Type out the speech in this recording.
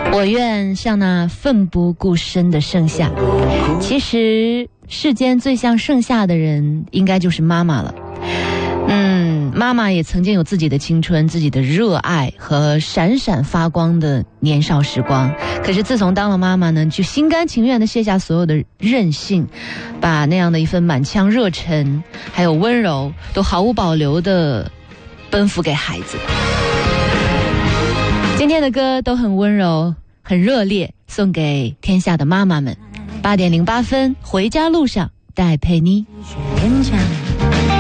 我愿像那奋不顾身的盛夏。其实世间最像盛夏的人应该就是妈妈了。妈妈也曾经有自己的青春，自己的热爱和闪闪发光的年少时光。可是自从当了妈妈呢，就心甘情愿地卸下所有的任性，把那样的一份满腔热忱还有温柔都毫无保留地奔赴给孩子。今天的歌都很温柔很热烈，送给天下的妈妈们。8点08分，回家路上戴佩妮。